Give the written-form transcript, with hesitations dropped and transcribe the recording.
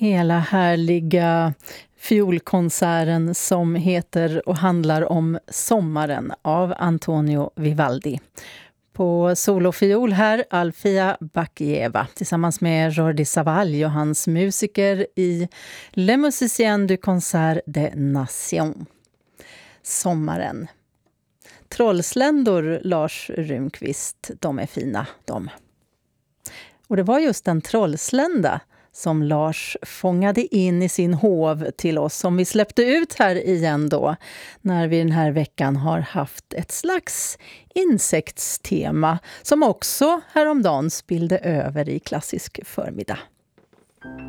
Hela härliga fiolkonserten som heter och handlar om sommaren av Antonio Vivaldi. På solofiol här Alfia Bakijeva tillsammans med Jordi Savall och hans musiker i Le Musicien du Concert des Nations. Sommaren. Trollsländor, Lars Runqvist, de är fina de. Och det var just en trollslända som Lars fångade in i sin hov till oss, som vi släppte ut här igen då, när vi den här veckan har haft ett slags insektstema som också häromdagen spillde över i klassisk förmiddag.